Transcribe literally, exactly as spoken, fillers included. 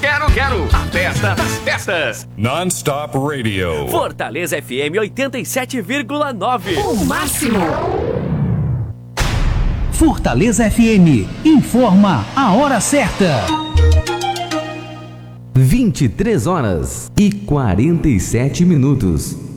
quero, quero. A festa das festas. Non-Stop Radio. Fortaleza F M oitenta e sete vírgula nove. O máximo. Fortaleza F M informa a hora certa. vinte e três horas e quarenta e sete minutos.